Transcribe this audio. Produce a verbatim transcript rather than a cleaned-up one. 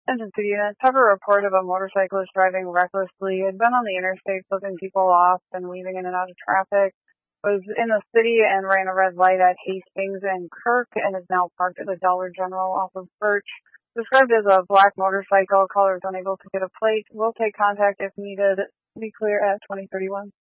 Agency units have a report of a motorcyclist driving recklessly. Had been on the interstate flipping people off and weaving in and out of traffic. Was in the city and ran a red light at Hastings and Kirk and is now parked at the Dollar General off of Birch. Described as a black motorcycle. Caller is unable to get a plate. Will take contact if needed. Be clear at twenty thirty-one.